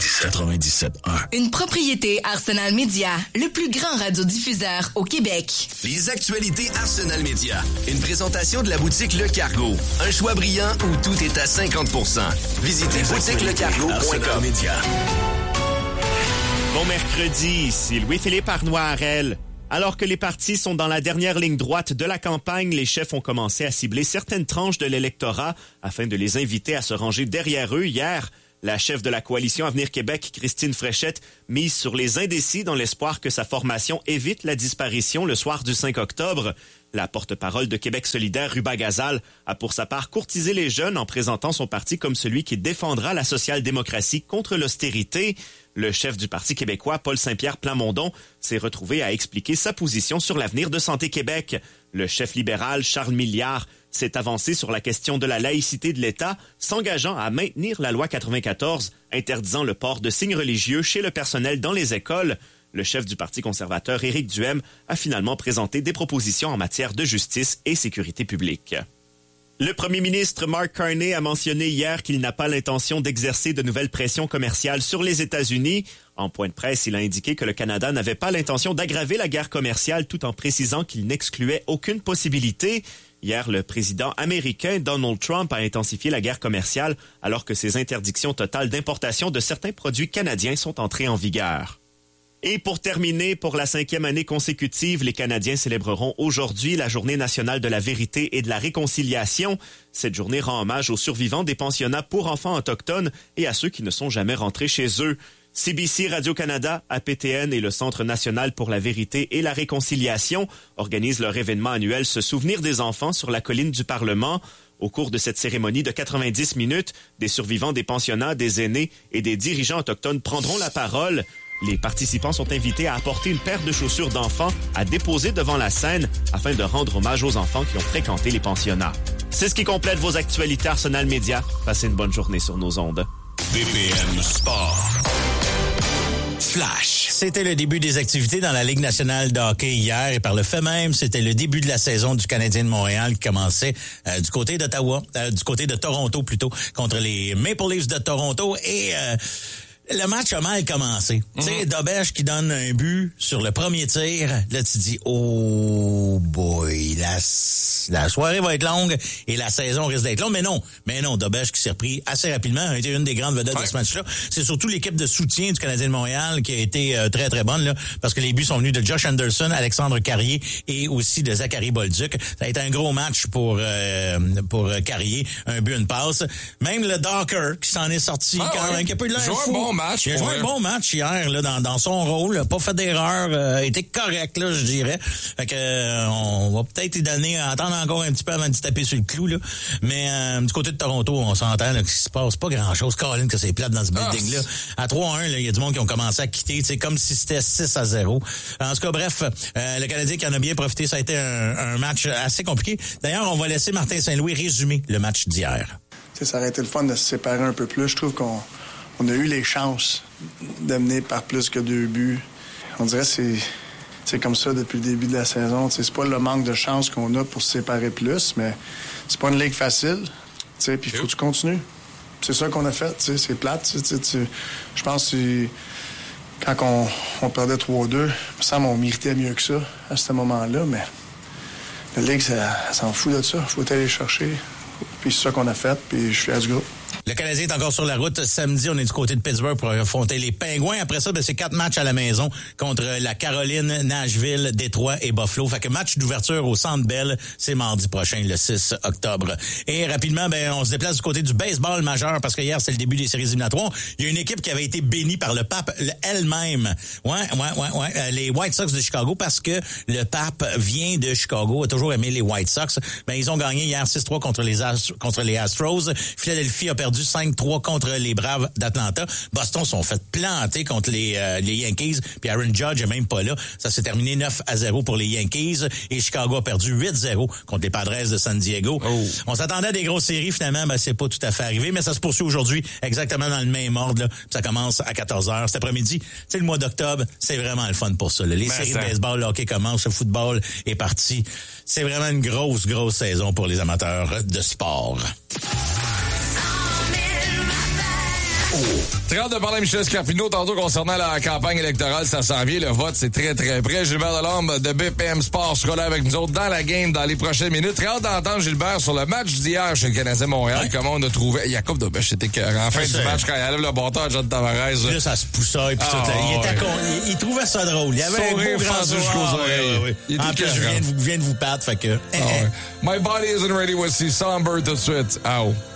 97.1. Une propriété Arsenal Media, le plus grand radiodiffuseur au Québec. Les actualités Arsenal Media. Une présentation de la boutique Le Cargo. Un choix brillant où tout est à 50%. Visitez boutiquelecargo.com. Bon mercredi, ici Louis-Philippe Arnois-Harel. Alors que les partis sont dans la dernière ligne droite de la campagne, les chefs ont commencé à cibler certaines tranches de l'électorat afin de les inviter à se ranger derrière eux. Hier, la chef de la coalition Avenir Québec, Christine Fréchette, mise sur les indécis dans l'espoir que sa formation évite la disparition le soir du 5 octobre. La porte-parole de Québec solidaire, Ruba Gazal, a pour sa part courtisé les jeunes en présentant son parti comme celui qui défendra la social-démocratie contre l'austérité. Le chef du Parti québécois, Paul Saint-Pierre Plamondon, s'est retrouvé à expliquer sa position sur l'avenir de Santé Québec. Le chef libéral, Charles Milliard, s'est avancé sur la question de la laïcité de l'État, s'engageant à maintenir la loi 94, interdisant le port de signes religieux chez le personnel dans les écoles. Le chef du Parti conservateur, Éric Duhem, a finalement présenté des propositions en matière de justice et sécurité publique. Le premier ministre Mark Carney a mentionné hier qu'il n'a pas l'intention d'exercer de nouvelles pressions commerciales sur les États-Unis. En point de presse, il a indiqué que le Canada n'avait pas l'intention d'aggraver la guerre commerciale tout en précisant qu'il n'excluait aucune possibilité. Hier, le président américain Donald Trump a intensifié la guerre commerciale alors que ses interdictions totales d'importation de certains produits canadiens sont entrées en vigueur. Et pour terminer, pour la 5e année consécutive, les Canadiens célébreront aujourd'hui la Journée nationale de la vérité et de la réconciliation. Cette journée rend hommage aux survivants des pensionnats pour enfants autochtones et à ceux qui ne sont jamais rentrés chez eux. CBC Radio-Canada, APTN et le Centre national pour la vérité et la réconciliation organisent leur événement annuel Se souvenir des enfants sur la colline du Parlement. Au cours de cette cérémonie de 90 minutes, des survivants des pensionnats, des aînés et des dirigeants autochtones prendront la parole. Les participants sont invités à apporter une paire de chaussures d'enfants à déposer devant la scène afin de rendre hommage aux enfants qui ont fréquenté les pensionnats. C'est ce qui complète vos actualités Arsenal Media. Passez une bonne journée sur nos ondes. BPM Sport. Flash. C'était le début des activités dans la Ligue nationale de hockey hier et par le fait même, c'était le début de la saison du Canadien de Montréal qui commençait du côté d'Ottawa, du côté de Toronto plutôt, contre les Maple Leafs de Toronto et... le match a mal commencé. Tu sais, Dobèche qui donne un but sur le premier tir. Là, tu dis, oh boy, la soirée va être longue et la saison risque d'être longue. Mais non, Dobèche qui s'est repris assez rapidement, a été une des grandes vedettes de ce match-là. C'est surtout l'équipe de soutien du Canadien de Montréal qui a été très, très bonne, là, parce que les buts sont venus de Josh Anderson, Alexandre Carrier et aussi de Zachary Bolduc. Ça a été un gros match pour Carrier. Un but, une passe. Même le Docker qui s'en est sorti quand même, qui a peu de l'air fou. Match, il a joué un bon match hier là, dans son rôle, pas fait d'erreur, était correct là, je dirais. Fait que on va peut-être attendre encore un petit peu avant de se taper sur le clou là. Mais du côté de Toronto, on s'entend là, qu'il se passe pas grand-chose. Colin, que c'est plate dans ce building là. À 3-1, il y a du monde qui ont commencé à quitter, tu sais, comme si c'était 6-0. En tout cas, bref, le Canadien qui en a bien profité, ça a été un match assez compliqué. D'ailleurs, on va laisser Martin Saint-Louis résumer le match d'hier. T'sais, ça aurait été le fun de se séparer un peu plus. Je trouve qu'on a eu les chances de mener par plus que 2 buts. On dirait que c'est comme ça depuis le début de la saison. T'sais, c'est pas le manque de chance qu'on a pour se séparer plus, mais c'est pas une ligue facile. Puis il faut que tu continues. C'est ça qu'on a fait. C'est plate. Je pense que quand on perdait 3-2, il me semble qu'on méritait mieux que ça à ce moment-là, mais la ligue, ça s'en fout de ça. Il faut aller chercher. Puis c'est ça qu'on a fait, puis je suis à du groupe. Le Canadien est encore sur la route. Samedi, on est du côté de Pittsburgh pour affronter les Pingouins. Après ça, c'est 4 matchs à la maison contre la Caroline, Nashville, Détroit et Buffalo. Fait que match d'ouverture au Centre Bell, c'est mardi prochain, le 6 octobre. Et rapidement, on se déplace du côté du baseball majeur parce que hier, c'est le début des séries éliminatoires. Il y a une équipe qui avait été bénie par le pape elle-même. Ouais. Les White Sox de Chicago parce que le pape vient de Chicago, a toujours aimé les White Sox. Ils ont gagné hier 6-3 contre les Astros. Philadelphie a perdu 5-3 contre les Braves d'Atlanta. Boston sont fait planter contre les Yankees. Puis Aaron Judge est même pas là. Ça s'est terminé 9-0 pour les Yankees. Et Chicago a perdu 8-0 contre les Padres de San Diego. Oh. On s'attendait à des grosses séries. Finalement, c'est pas tout à fait arrivé. Mais ça se poursuit aujourd'hui exactement dans le même ordre. Là. Ça commence à 14h cet après-midi. C'est le mois d'octobre. C'est vraiment le fun pour ça. Là. Les séries de baseball, le hockey commencent. Le football est parti. C'est vraiment une grosse saison pour les amateurs de sport. Très hâte de parler à Michel Scarpino tantôt concernant la campagne électorale. Ça s'en vient. Le vote, c'est très, très près. Gilbert Delorme de BPM Sport sera là avec nous autres dans la game dans les prochaines minutes. Très hâte d'entendre Gilbert sur le match d'hier chez le Canadien Montréal. Comment on a trouvé... Jacob Dobèche, c'était écœurant. En fin du match, quand il enlève le bâton à John Tavares. Là, ça se poussait. Puis il trouvait ça drôle. Il y avait un beau grand jusqu'aux oreilles. En plus, je viens de vous battre. Fait que... My body isn't ready. Voici Somber tout de suite. Ow.